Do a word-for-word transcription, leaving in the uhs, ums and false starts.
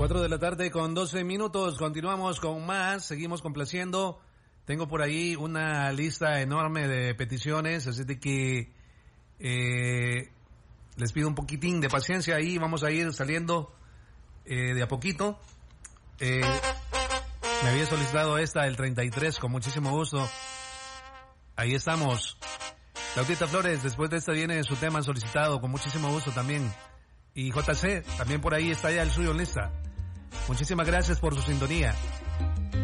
Cuatro de la tarde con doce minutos, continuamos con más, seguimos complaciendo. Tengo por ahí una lista enorme de peticiones, así de que eh, les pido un poquitín de paciencia ahí, vamos a ir saliendo eh, de a poquito. Eh, me había solicitado esta, el treinta y tres, con muchísimo gusto. Ahí estamos. Claudita Flores, después de esta viene su tema solicitado, con muchísimo gusto también. Y J C, también por ahí está ya el suyo en lista. Muchísimas gracias por su sintonía.